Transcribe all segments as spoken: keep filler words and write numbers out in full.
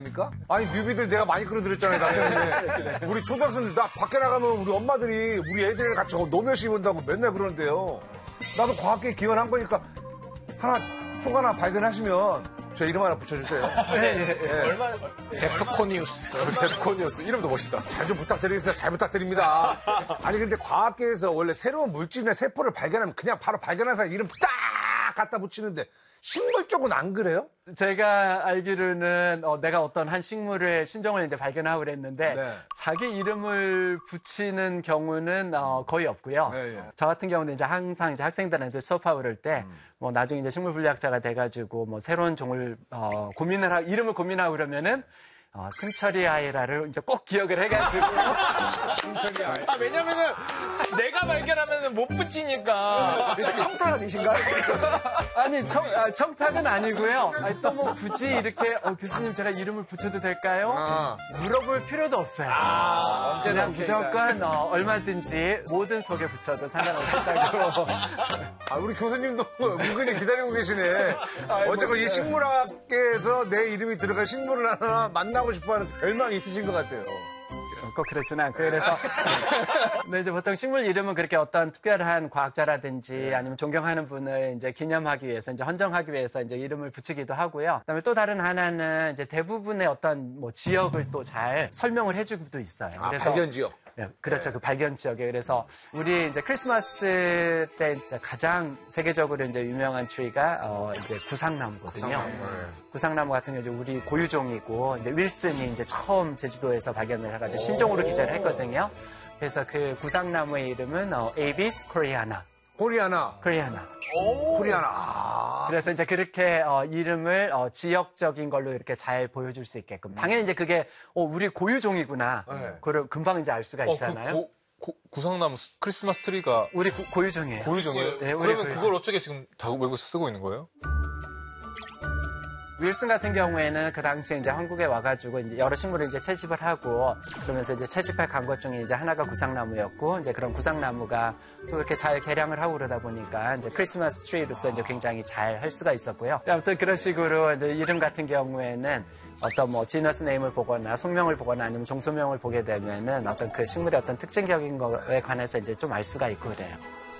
입니까? 아니 뉴비들 내가 많이 끌어들였잖아요 나중에. 우리 초등학생들 나 밖에 나가면 우리 엄마들이 우리 애들이랑 같이 너무 열심히 본다고 맨날 그러는데요. 나도 과학계에 기원한 거니까 하나 속 하나 발견하시면 저 이름 하나 붙여주세요. 네, 네, 네. 얼마나 데프코니우스. 데프코니우스 이름도 멋있다. 잘 좀 부탁드리겠습니다. 잘 부탁드립니다. 아니 근데 과학계에서 원래 새로운 물질이나 세포를 발견하면 그냥 바로 발견한 사람 이름 딱 갖다 붙이는데 식물 쪽은 안 그래요? 제가 알기로는 어, 내가 어떤 한 식물을 신종을 이제 발견하고 그랬는데 네. 자기 이름을 붙이는 경우는 어, 거의 없고요. 네, 네. 저 같은 경우는 이제 항상 이제 학생들한테 수업하고 그럴 때 뭐 음. 나중에 이제 식물분리학자가 돼가지고 뭐 새로운 종을 어, 고민을 하 이름을 고민하고 그러면은 어, 승철이 아이라를 이제 꼭 기억을 해가지고. 승철이 아이. 아, 왜냐면은 내가 발견하면은 못 붙이니까. 청탁이신가요? 아니, 청, 아, 청탁은 아니고요. 아니, 또 뭐 굳이 이렇게, 어, 교수님 제가 이름을 붙여도 될까요? 아. 물어볼 필요도 없어요. 아, 언제나 그냥 무조건 어, 얼마든지 모든 속에 붙여도 상관없다고. 아, 우리 교수님도 은근히 기다리고 계시네. 어쨌건 이 식물학계에서 내 이름이 들어간 식물을 하나 만나고 싶어하는 열망이 있으신 것 같아요. 꼭 그렇지는 않고 그래서 근데 이제 보통 식물 이름은 그렇게 어떤 특별한 과학자라든지 아니면 존경하는 분을 이제 기념하기 위해서 이제 헌정하기 위해서 이제 이름을 붙이기도 하고요. 그다음에 또 다른 하나는 이제 대부분의 어떤 뭐 지역을 또 잘 설명을 해주기도 있어요. 아, 그래서 발견 지역. 네, 그렇죠. 네. 그 발견 지역에. 그래서 우리 이제 크리스마스 때 이제 가장 세계적으로 이제 유명한 트리가 어 이제 구상나무거든요. 구상나무. 네. 구상나무 같은 경우 이제 우리 고유종이고 이제 윌슨이 이제 처음 제주도에서 발견을 해가지고 신종으로 기재를 했거든요. 그래서 그 구상나무의 이름은 어, 에이비스 코리아나. 코리아나. 코리아나. 코리아나. 아. 그래서 이제 그렇게 어, 이름을 어, 지역적인 걸로 이렇게 잘 보여줄 수 있게끔. 당연히 이제 그게 어, 우리 고유종이구나. 네. 그걸 금방 이제 알 수가 있잖아요. 어, 그 고, 고, 구상나무 크리스마스 트리가 우리 고, 고유종이에요. 고유종이에요? 네, 우리 그러면 고유종. 그걸 어떻게 지금 다 외국에서 쓰고 있는 거예요? 윌슨 같은 경우에는 그 당시에 이제 한국에 와가지고 이제 여러 식물을 이제 채집을 하고 그러면서 이제 채집해 간 것 중에 이제 하나가 구상나무였고 이제 그런 구상나무가 또 이렇게 잘 개량을 하고 그러다 보니까 이제 크리스마스 트리로서 이제 굉장히 잘 할 수가 있었고요. 아무튼 그런 식으로 이제 이름 같은 경우에는 어떤 뭐 지너스 네임을 보거나 속명을 보거나 아니면 종소명을 보게 되면은 어떤 그 식물의 어떤 특징적인 거에 관해서 이제 좀 알 수가 있고 그래요.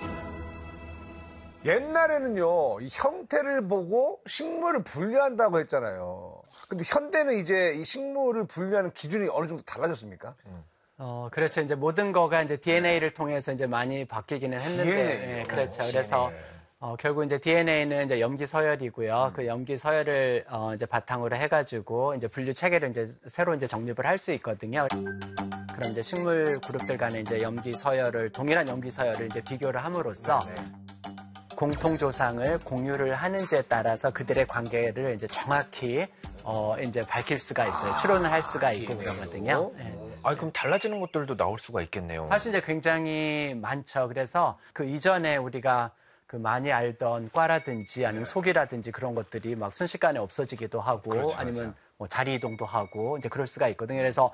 옛날에는요, 이 형태를 보고 식물을 분류한다고 했잖아요. 근데 현대는 이제 이 식물을 분류하는 기준이 어느 정도 달라졌습니까? 음. 어, 그렇죠. 이제 모든 거가 이제 디엔에이를 통해서 이제 많이 바뀌기는 했는데. 디엔에이. 예, 그렇죠. 어, 그래서, 디엔에이. 어, 결국 이제 디엔에이는 이제 염기 서열이고요. 음. 그 염기 서열을, 어, 이제 바탕으로 해가지고 이제 분류 체계를 이제 새로 이제 정립을 할 수 있거든요. 그럼 이제 식물 그룹들 간에 이제 염기 서열을, 동일한 염기 서열을 이제 비교를 함으로써 네. 공통조상을 공유를 하는지에 따라서 그들의 관계를 이제 정확히 어 이제 밝힐 수가 있어요. 추론을 할 수가 있고 그러거든요. 네. 아, 그럼 달라지는 것들도 나올 수가 있겠네요. 사실 이제 굉장히 많죠. 그래서 그 이전에 우리가 그 많이 알던 과라든지 아니면 속이라든지 그런 것들이 막 순식간에 없어지기도 하고 그렇죠, 아니면 뭐 자리 이동도 하고 이제 그럴 수가 있거든요. 그래서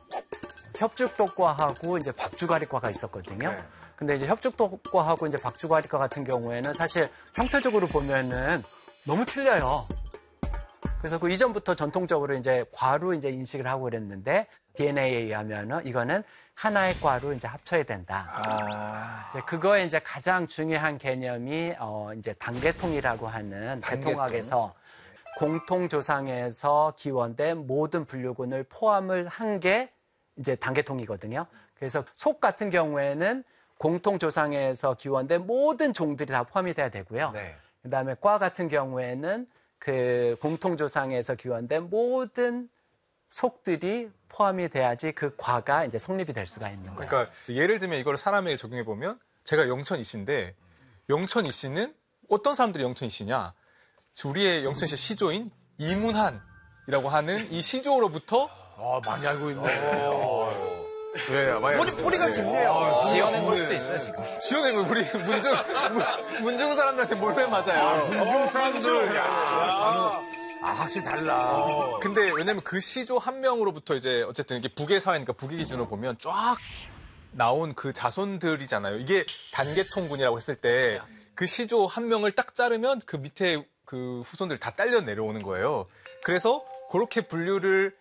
협죽독과하고 이제 박주가리과가 있었거든요. 네. 근데 이제 협죽독과하고 이제 박주가리과 같은 경우에는 사실 형태적으로 보면은 너무 틀려요. 그래서 그 이전부터 전통적으로 이제 과로 이제 인식을 하고 그랬는데 디엔에이에 의하면은 이거는 하나의 과로 이제 합쳐야 된다. 아... 이제 그거에 이제 가장 중요한 개념이 어 이제 단계통이라고 하는 단계통? 대통학에서 공통조상에서 기원된 모든 분류군을 포함을 한 게 이제 단계통이거든요. 그래서 속 같은 경우에는 공통조상에서 기원된 모든 종들이 다 포함이 돼야 되고요. 네. 그다음에 과 같은 경우에는 그 공통조상에서 기원된 모든 속들이 포함이 돼야지 그 과가 이제 성립이 될 수가 있는 거예요. 그러니까 예를 들면 이걸 사람에게 적용해 보면 제가 영천이 씨인데 영천이 씨는 어떤 사람들이 영천이 씨냐? 우리의 영천이 씨 시조인 이문한이라고 하는 이 시조로부터 아, 많이 알고 있네. 네, 많이 뿌리, 뿌리가 깊네요. 지어낸 걸 수도 있어요, 지금. 지어낸 거 우리 문중, 문중 사람들한테 몰매 맞아요. 문중 사람들. 야, 아, 확실히 달라. 어. 근데 왜냐면 그 시조 한 명으로부터 이제 어쨌든 이게 북의 사회니까 북의 기준으로 보면 쫙 나온 그 자손들이잖아요. 이게 단계통군이라고 했을 때 그 시조 한 명을 딱 자르면 그 밑에 그 후손들 다 딸려 내려오는 거예요. 그래서 그렇게 분류를